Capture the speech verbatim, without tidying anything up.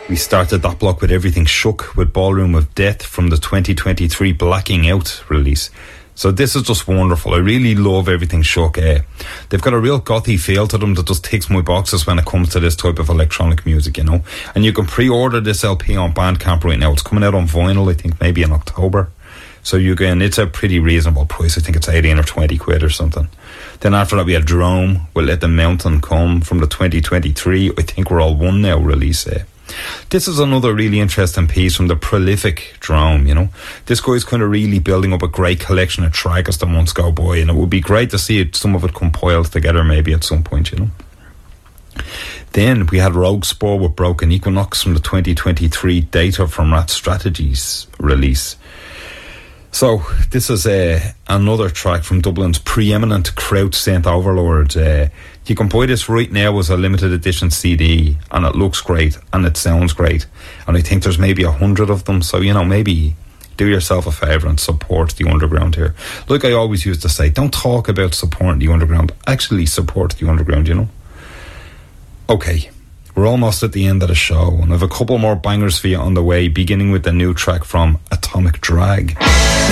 We started that block with Everything Shook with Ballroom of Death from the twenty twenty-three Blacking Out release. So this is just wonderful. I really love Everything Shook. Uh, they've got a real gothy feel to them that just ticks my boxes when it comes to this type of electronic music, you know. And you can pre-order this L P on Bandcamp right now. It's coming out on vinyl, I think, maybe in October. So you can, it's a pretty reasonable price. I think it's eighteen or twenty quid or something. Then after that we had Drome with Let the Mountain Come from the twenty twenty-three I Think We're All One Now release. Uh, This is another really interesting piece from the prolific Drome, you know. This guy's kind of really building up a great collection of tracks as the months go by, and it would be great to see it, some of it compiled together maybe at some point, you know. Then we had Rogue Spur with Broken Equinox from the twenty twenty-three Data from Rat Strategies release. So this is uh, another track from Dublin's preeminent Kraut Saint Overlord. Uh, you can buy this right now as a limited edition C D, and it looks great and it sounds great. And I think there's maybe a hundred of them, so you know, maybe do yourself a favour and support the underground here. Like I always used to say, don't talk about supporting the underground, actually support the underground, you know. Okay, we're almost at the end of the show, and I have a couple more bangers for you on the way, beginning with the new track from Atomic Drag.